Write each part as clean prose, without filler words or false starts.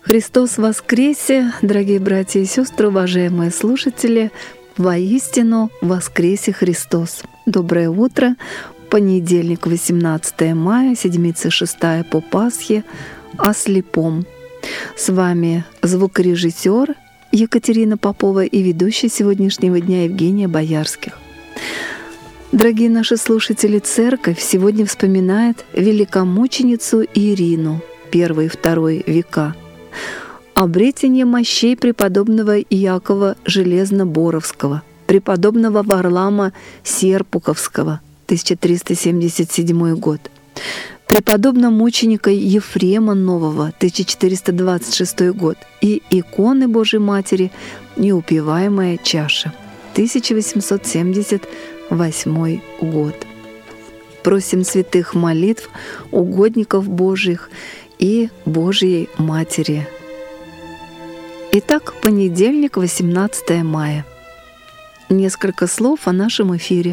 Христос воскресе, дорогие братья и сестры, уважаемые слушатели! Воистину воскресе Христос! Доброе утро! Понедельник, 18 мая, седмица 6 по Пасхе, о слепом. С вами звукорежиссер Екатерина Попова и ведущая сегодняшнего дня Евгения Боярских. Дорогие наши слушатели, Церковь сегодня вспоминает великомученицу Ирину, 1 и 2 века, обретение мощей преподобного Иакова Железноборовского, преподобного Варлаама Серпуховского, 1377 год, преподобного мученика Ефрема Нового, 1426 год, и иконы Божией Матери «Неупиваемая чаша», 1878 год. Просим святых молитв, угодников Божьих и Божьей Матери. Итак, понедельник, 18 мая. Несколько слов о нашем эфире.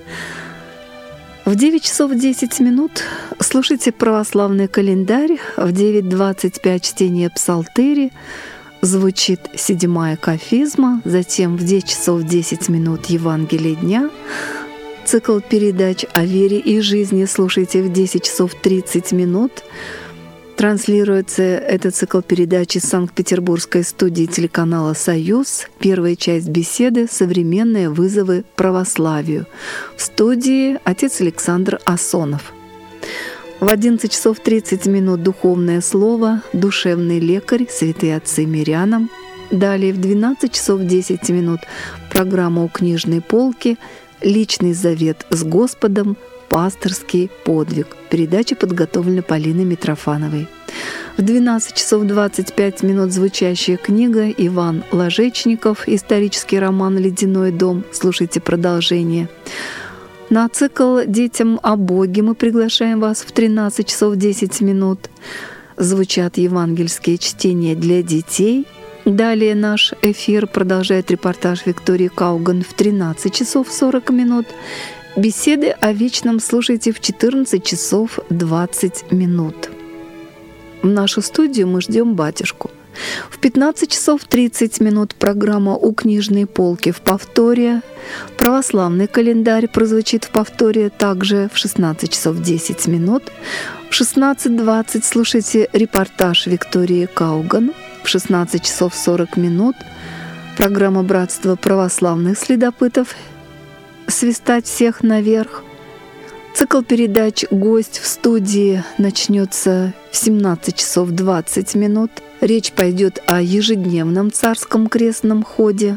В 9 часов 10 минут слушайте православный календарь, в 9:25 чтение псалтыри, звучит 7-я кафизма, затем в 10 часов 10 минут Евангелие дня, цикл передач о вере и жизни слушайте в 10 часов 30 минут. Транслируется этот цикл передач из Санкт-Петербургской студии телеканала «Союз». Первая часть беседы «Современные вызовы православию». В студии отец Александр Асонов. В 11 часов 30 минут духовное слово, душевный лекарь, святые отцы мирянам. Далее в 12 часов 10 минут программа у книжной полки, личный завет с Господом, пасторский подвиг. Передача подготовлена Полиной Митрофановой. В 12 часов 25 минут звучащая книга Иван Ложечников, исторический роман «Ледяной дом». Слушайте продолжение. На цикл «Детям о Боге» мы приглашаем вас в 13 часов 10 минут. Звучат евангельские чтения для детей. Далее наш эфир продолжает репортаж Виктории Кауган в 13 часов 40 минут. Беседы о вечном слушайте в 14 часов 20 минут. В нашу студию мы ждем батюшку. В 15 часов 30 минут программа «У книжной полки» в повторе. Православный календарь прозвучит в повторе также в 16 часов 10 минут. В 16:20 слушайте репортаж Виктории Кауган. В 16 часов 40 минут программа «Братство православных следопытов» «Свистать всех наверх». Цикл передач «Гость в студии» начнется в 17 часов 20 минут. Речь пойдет о ежедневном царском крестном ходе.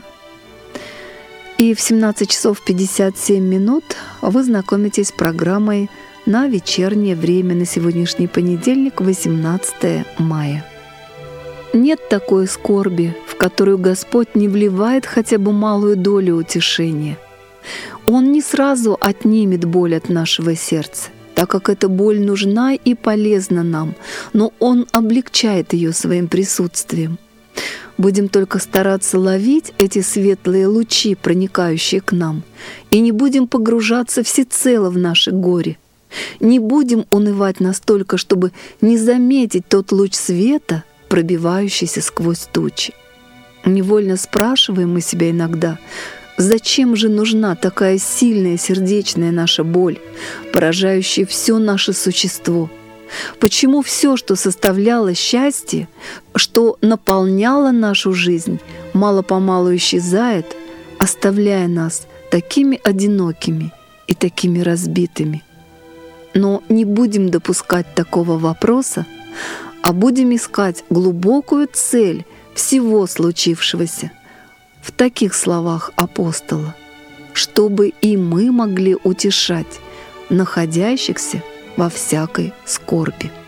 И в 17 часов 57 минут вы знакомитесь с программой на вечернее время на сегодняшний понедельник, 18 мая. Нет такой скорби, в которую Господь не вливает хотя бы малую долю утешения. Он не сразу отнимет боль от нашего сердца, так как эта боль нужна и полезна нам, но Он облегчает ее своим присутствием. Будем только стараться ловить эти светлые лучи, проникающие к нам, и не будем погружаться всецело в наше горе. Не будем унывать настолько, чтобы не заметить тот луч света, пробивающийся сквозь тучи. Невольно спрашиваем мы себя иногда, зачем же нужна такая сильная сердечная наша боль, поражающая все наше существо? Почему все, что составляло счастье, что наполняло нашу жизнь, мало-помалу исчезает, оставляя нас такими одинокими и такими разбитыми? Но не будем допускать такого вопроса, а будем искать глубокую цель всего случившегося в таких словах апостола, чтобы и мы могли утешать находящихся во всякой скорби.